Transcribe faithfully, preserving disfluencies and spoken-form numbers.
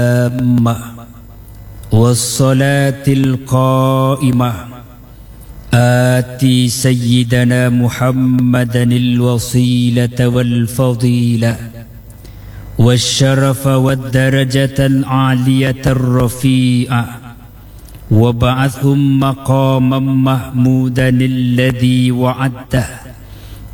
والصلاة القائمة آتي سيدنا محمدا الوصيلة والفضيلة والشرف والدرجة العالية الرفيعة وبعثهم مقاما محمودا الذي وعدته